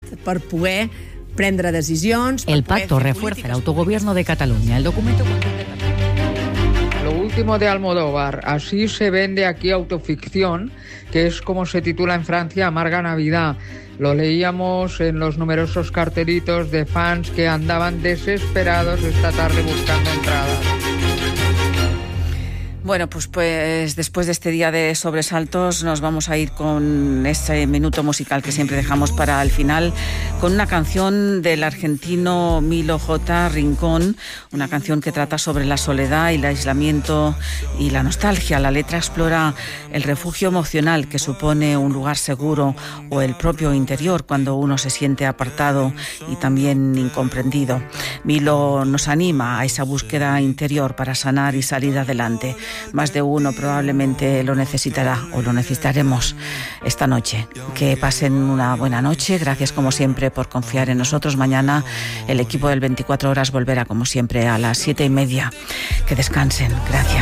per poder prendre decisions. El pacto refuerza el autogobierno de Cataluña. El documento... Lo último de Almodóvar, así se vende aquí autoficción, que es como se titula en Francia, Amarga Navidad. Lo leíamos en los numerosos cartelitos de fans que andaban desesperados esta tarde buscando entradas. Bueno, pues después de este día de sobresaltos nos vamos a ir con ese minuto musical que siempre dejamos para el final, con una canción del argentino Milo J. Rincón, una canción que trata sobre la soledad y el aislamiento y la nostalgia. La letra explora el refugio emocional que supone un lugar seguro o el propio interior cuando uno se siente apartado y también incomprendido. Milo nos anima a esa búsqueda interior para sanar y salir adelante. Más de uno probablemente lo necesitará o lo necesitaremos esta noche. Que pasen una buena noche. Gracias como siempre por confiar en nosotros. Mañana el equipo del 24 Horas volverá como siempre a las 7:30. Que descansen. Gracias.